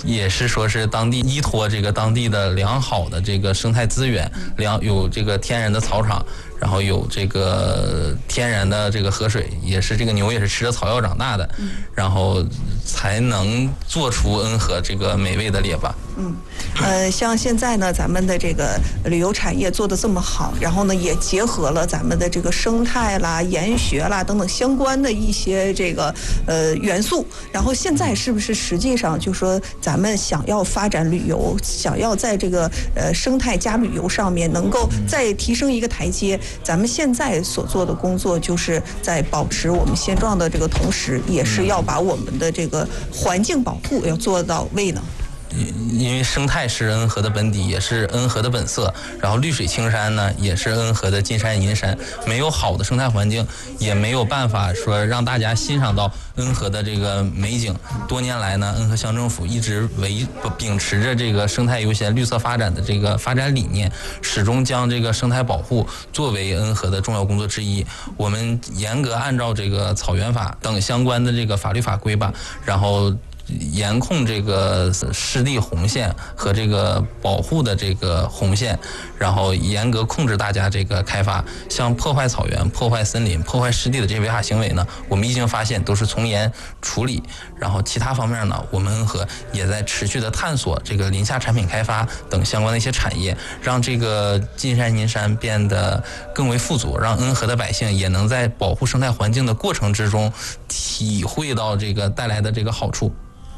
也是说是当地依托这个当地的良好的这个生态资源，有这个天然的草场，然后有这个天然的这个河水，也是这个牛也是吃着草药长大的，然后才能做出恩和这个美味的列巴。 像现在呢，咱们的这个旅游产业做得这么好，然后呢，也结合了咱们的这个生态啦、研学啦等等相关的一些这个元素。然后现在是不是实际上就说咱们想要发展旅游，想要在这个生态加旅游上面能够再提升一个台阶，咱们现在所做的工作就是在保持我们现状的这个同时，也是要把我们的这个环境保护要做到位呢？ 因为生态是恩和的本底，也是恩和的本色，然后绿水青山呢也是恩和的金山银山。没有好的生态环境，也没有办法说让大家欣赏到恩和的这个美景。多年来呢，恩和乡政府一直秉持着这个生态优先、绿色发展的这个发展理念，始终将这个生态保护作为恩和的重要工作之一。我们严格按照这个草原法等相关的这个法律法规吧，然后严控这个湿地红线和这个保护的这个红线，然后严格控制大家这个开发。像破坏草原、破坏森林、破坏湿地的这些违法行为呢，我们已经发现都是从严处理。然后其他方面呢，我们恩和也在持续的探索这个林下产品开发等相关的一些产业，让这个金山银山变得更为富足，让恩和的百姓也能在保护生态环境的过程之中体会到这个带来的这个好处。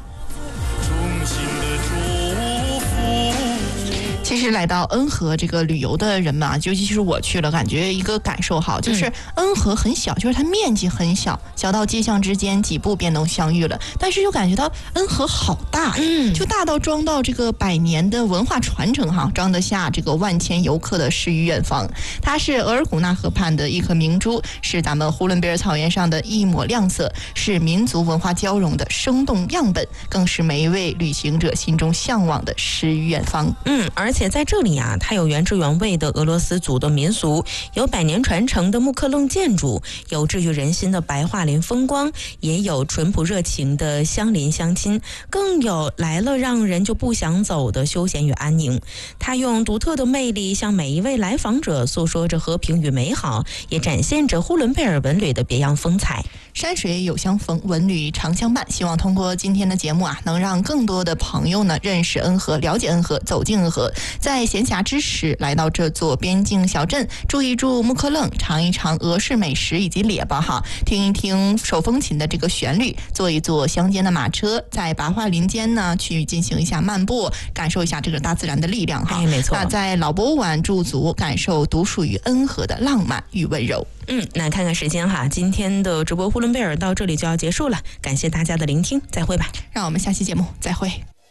其实来到恩和这个旅游的人们啊，尤其是我去了，感觉一个感受好，就是恩和很小，就是它面积很小，小到街巷之间几步便能相遇了。但是又感觉到恩和好大，就大到装到这个100年的文化传承哈，装得下这个万千游客的诗与远方。它是额尔古纳河畔的一颗明珠，是咱们呼伦贝尔草原上的一抹亮色，是民族文化交融的生动样本，更是每一位旅行者心中向往的诗与远方。 而且在这里啊，它有原汁原味的俄罗斯族的民俗，有100年传承的木刻楞建筑，有治愈人心的白桦林风光，也有淳朴热情的乡邻乡亲，更有来了让人就不想走的休闲与安宁。它用独特的魅力向每一位来访者诉说着和平与美好，也展现着呼伦贝尔文旅的别样风采。 山水有相逢，文旅常相伴。希望通过今天的节目啊，能让更多的朋友呢认识恩和，了解恩和，走进恩和，在闲暇之时来到这座边境小镇，住一住木刻楞，尝一尝俄式美食以及列巴哈，听一听手风琴的这个旋律，坐一坐乡间的马车，在白桦林间呢去进行一下漫步，感受一下这个大自然的力量哈。 没错。 那在老博物馆驻足，感受独属于恩和的浪漫与温柔。 那看看时间哈，今天的直播呼伦贝尔到这里就要结束了，感谢大家的聆听，再会吧。 让我们下期节目再会。